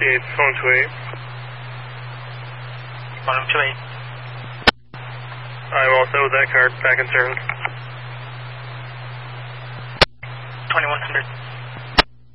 58, phone 28. 128. I'm all set with that card, back in service. 2100.